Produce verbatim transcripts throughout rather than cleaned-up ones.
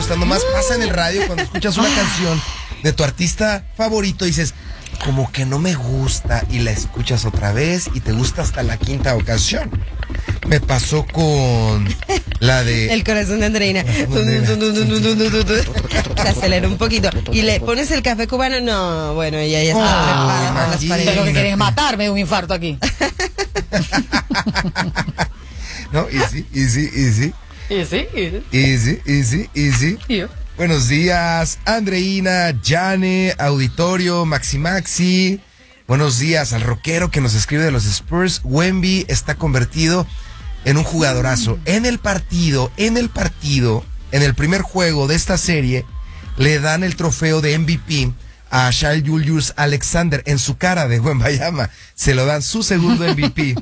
gustando más. Pasa en el radio cuando escuchas una canción de tu artista favorito y dices, como que no me gusta, y la escuchas otra vez y te gusta hasta la quinta ocasión. Me pasó con la de... El corazón de Andreina. Se acelera un poquito. Y le pones el café cubano. No, bueno, ella ya está Oh, preparada. Las paredes. Lo que querés es matarme de un infarto aquí. No, y sí, y sí, y sí. Y sí, y sí. Y sí, y sí, y sí. Y yo. Buenos días, Andreina, Jane, auditorio, Maxi Maxi. Buenos días al rockero que nos escribe de los Spurs. Wemby está convertido en un jugadorazo. En el partido, en el partido, en el primer juego de esta serie, le dan el trofeo de M V P a Shai Julius Alexander en su cara de Wembayama. Se lo dan su segundo M V P.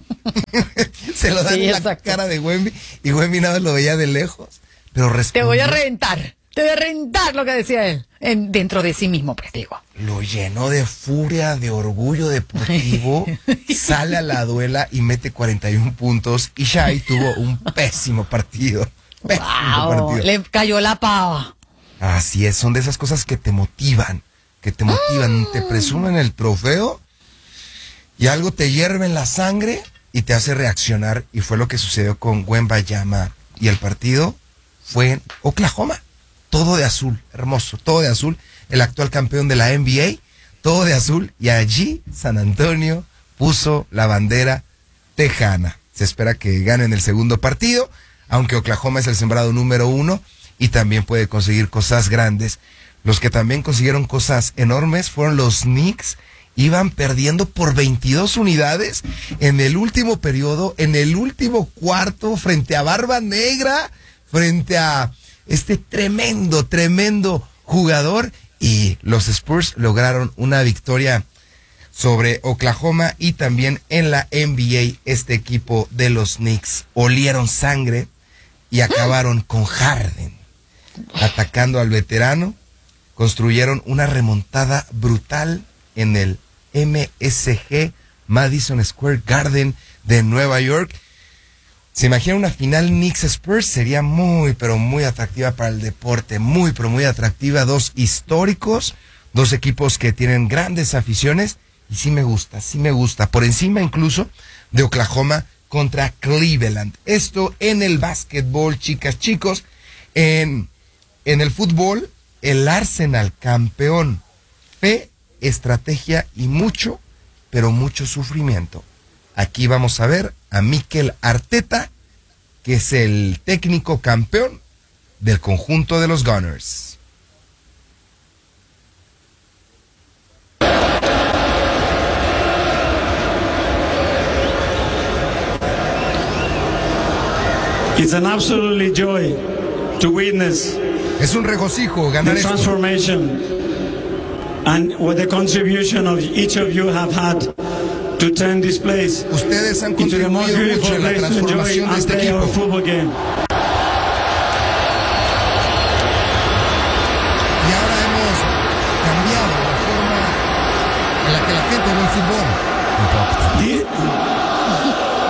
Se lo dan Sí, en la exacto. cara de Wemby y Wemby nada más lo veía de lejos. Pero Te voy a respondió. reventar. Te voy a reventar lo que decía él. En, dentro de sí mismo, pues digo. Lo llenó de furia, de orgullo deportivo, sale a la duela y mete cuarenta y un puntos. Y Shai tuvo un pésimo partido. Pésimo Wow, partido. le cayó la pava. Así es, son de esas cosas que te motivan, que te motivan, te presumen el trofeo y algo te hierve en la sangre y te hace reaccionar. Y fue lo que sucedió con Wembayama. Y el partido fue en Oklahoma. Todo de azul, hermoso, todo de azul. El actual campeón de la N B A, todo de azul. Y allí San Antonio puso la bandera tejana. Se espera que ganen el segundo partido, aunque Oklahoma es el sembrado número uno y también puede conseguir cosas grandes. Los que también consiguieron cosas enormes fueron los Knicks. Iban perdiendo por veintidós unidades en el último periodo, en el último cuarto, frente a Barba Negra, frente a este tremendo, tremendo jugador, y los Spurs lograron una victoria sobre Oklahoma. Y también en la N B A este equipo de los Knicks olieron sangre y acabaron con Harden atacando al veterano. Construyeron una remontada brutal en el M S G Madison Square Garden de Nueva York. ¿Se imagina una final Knicks-Spurs? Sería muy, pero muy atractiva para el deporte. Muy, pero muy atractiva. Dos históricos, dos equipos que tienen grandes aficiones. Y sí me gusta, sí me gusta. Por encima incluso de Oklahoma contra Cleveland. Esto en el básquetbol, chicas, chicos. En, en el fútbol, el Arsenal campeón. Fe, estrategia y mucho, pero mucho sufrimiento. Aquí vamos a ver a Mikel Arteta, que es el técnico campeón del conjunto de los Gunners. It's an absolutely joy to witness Es un regocijo ganar the esto. transformation and what the contribution of each of you have had to turn this place Ustedes han into the most contribuido mucho beautiful en la place to enjoy transformación de and este play our equipo. football game. Y ahora hemos cambiado la forma en la que la gente ve el fútbol. Un poco. The-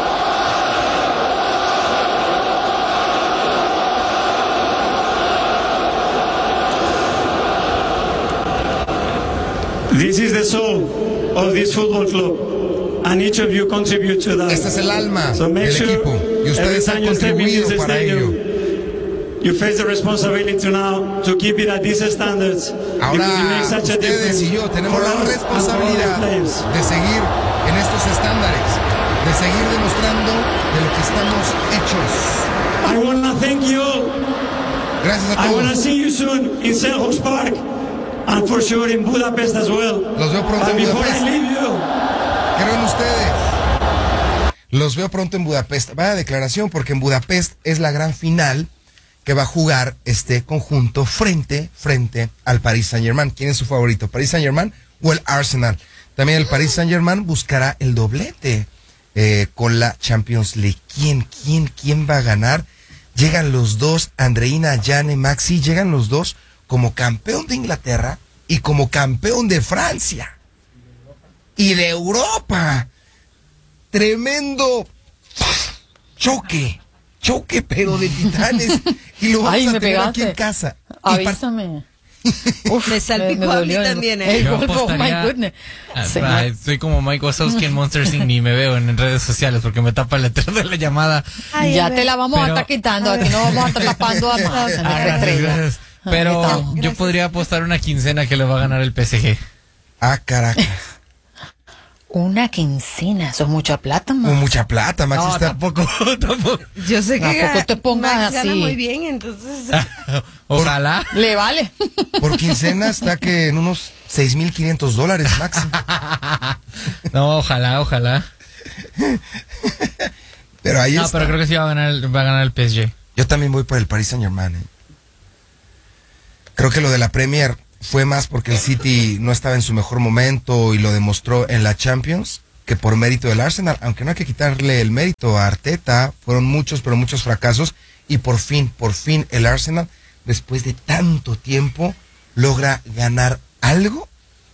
This is the soul of this football club, and each of you contribute to that. Este es el alma So make del sure equipo y every ustedes han time you step in contribuido this para ello. stadium, you face the responsibility now to keep it at these standards. Ahora because it makes such a ustedes difference y yo tenemos for la us and for all the responsabilidad players. de seguir en estos estándares, de seguir demostrando de lo que estamos hechos. I want to thank you all. Gracias a I want to todos. see you soon in Selhurst Park, and for sure in Budapest as well. Los veo pronto But en before Budapest. I leave you, Creo en ustedes. Los veo pronto en Budapest. Vaya declaración, porque en Budapest es la gran final que va a jugar este conjunto frente, frente al Paris Saint-Germain. ¿Quién es su favorito? ¿Paris Saint-Germain o el Arsenal? También el Paris Saint-Germain buscará el doblete eh, con la Champions League. ¿Quién, quién, quién va a ganar? Llegan los dos, Andreina, Jane, Maxi, llegan los dos como campeón de Inglaterra y como campeón de Francia. Y de Europa. Tremendo choque. Choque, pero de titanes. Y lo vamos Ay, a me tener aquí pegaste. en casa. Avísame. Uf, me salpicó a mí también, ¿eh? El Yo golpe, oh my apostaría- goodness. Ah, Sí. ah, soy como Mike Wazowski en Monsters Incorporated. Ni me veo en, en redes sociales porque me tapa el letrero de la llamada. Ay, ya a ver. te la vamos a Pero- estar quitando, aquí no vamos a estar tapando a más. Ah, nuestra gracias, estrella. gracias. Pero Gracias. yo podría apostar una quincena que le va a ganar el P S G. Ah, Caracas. Una quincena, eso es mucha plata, Con man. mucha plata, Max. No, está... tampoco, tampoco. Yo sé que Tampoco te pongas Max gana así. muy bien, entonces. Ojalá. Le vale. Por quincena está que en unos seis mil quinientos dólares, Max. No, ojalá, ojalá. Pero ahí No, está. pero creo que sí va a ganar, el- va a ganar el P S G. Yo también voy por el Paris Saint Germain. ¿eh? Creo que lo de la Premier fue más porque el City no estaba en su mejor momento y lo demostró en la Champions que por mérito del Arsenal, aunque no hay que quitarle el mérito a Arteta, fueron muchos, pero muchos fracasos y por fin, por fin el Arsenal, después de tanto tiempo, logra ganar algo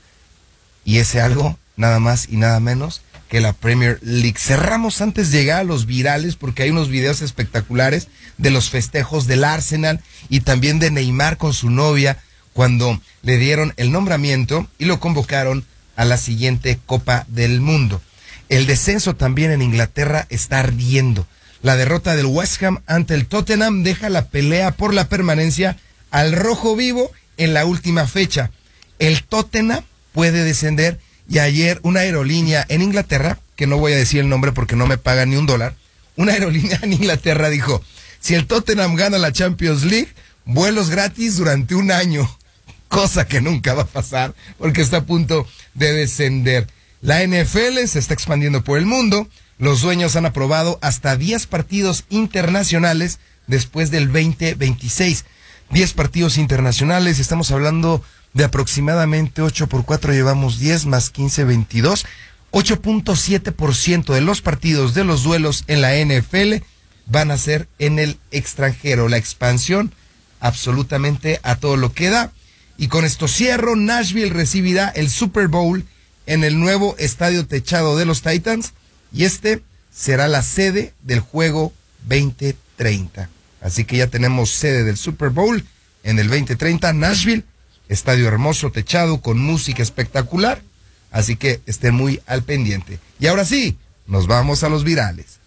y ese algo, nada más y nada menos que la Premier League. Cerramos antes de llegar a los virales porque hay unos videos espectaculares de los festejos del Arsenal y también de Neymar con su novia cuando le dieron el nombramiento y lo convocaron a la siguiente Copa del Mundo. El descenso también en Inglaterra está ardiendo. La derrota del West Ham ante el Tottenham deja la pelea por la permanencia al rojo vivo en la última fecha. El Tottenham puede descender y ayer una aerolínea en Inglaterra, que no voy a decir el nombre porque no me pagan ni un dólar, una aerolínea en Inglaterra dijo, si el Tottenham gana la Champions League, vuelos gratis durante un año, cosa que nunca va a pasar porque está a punto de descender. La N F L se está expandiendo por el mundo, los dueños han aprobado hasta diez partidos internacionales después del veinte veintiséis. diez partidos internacionales, estamos hablando de aproximadamente ocho por cuatro, llevamos diez más quince, veintidós. ocho punto siete por ciento de los partidos de los duelos en la N F L van a ser en el extranjero. La expansión absolutamente a todo lo que da. Y con esto cierro, Nashville recibirá el Super Bowl en el nuevo estadio techado de los Titans y este será la sede del juego veinte treinta. Así que ya tenemos sede del Super Bowl en el veinte treinta, Nashville, estadio hermoso, techado, con música espectacular, así que estén muy al pendiente. Y ahora sí, nos vamos a los virales.